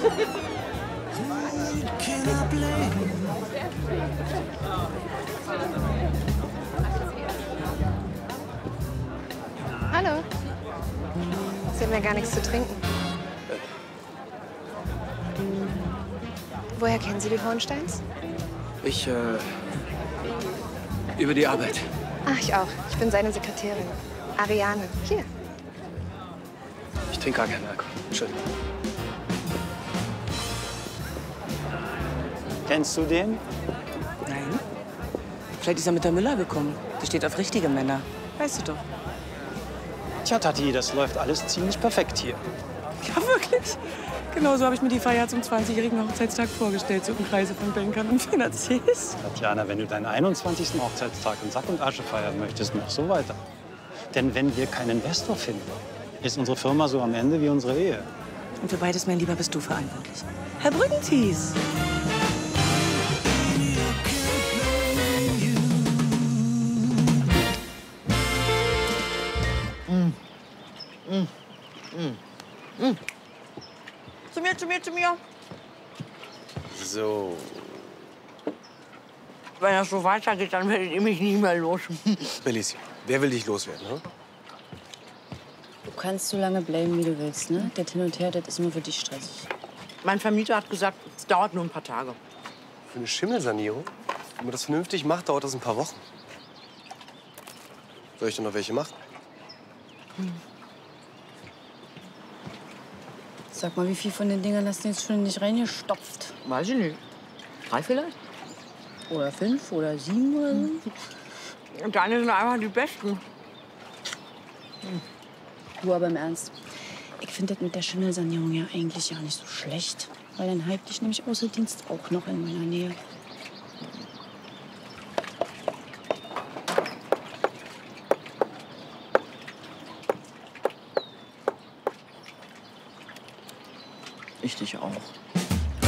Hallo. Sie haben ja gar nichts zu trinken. Woher kennen Sie die Hohensteins? Ich, über die Arbeit. Ach, ich auch. Ich bin seine Sekretärin. Ariane. Hier. Ich trinke gar keinen Alkohol. Entschuldigung. Kennst du den? Nein. Vielleicht ist er mit der Müller gekommen. Die steht auf richtige Männer. Weißt du doch. Tja, Tati, das läuft alles ziemlich perfekt hier. Ja, wirklich. Genau so habe ich mir die Feier zum 20-jährigen Hochzeitstag vorgestellt, so im Kreise von Bankern und Finanziers. Tatjana, wenn du deinen 21. Hochzeitstag in Sack und Asche feiern möchtest, mach so weiter. Denn wenn wir keinen Investor finden, ist unsere Firma so am Ende wie unsere Ehe. Und für beides, mein Lieber, bist du verantwortlich. Herr Brüggenties. Zu mir, zu mir, zu mir. So. Wenn das so weitergeht, dann werdet ihr mich nicht mehr los. Melissa, wer will dich loswerden, ne? Du kannst so lange bleiben, wie du willst, ne? Das Hin und Her, das ist nur für dich stressig. Mein Vermieter hat gesagt, es dauert nur ein paar Tage. Für eine Schimmelsanierung? Wenn man das vernünftig macht, dauert das ein paar Wochen. Soll ich denn noch welche machen? Sag mal, wie viel von den Dingern hast du jetzt schon nicht reingestopft? Weiß ich nicht. 3 vielleicht? Oder 5 oder 7 oder so? Und deine sind einfach die besten. Du, aber im Ernst. Ich finde das mit der Schimmelsanierung ja eigentlich ja nicht so schlecht. Weil dann halte ich nämlich außer Dienst auch noch in meiner Nähe. Ich dich auch.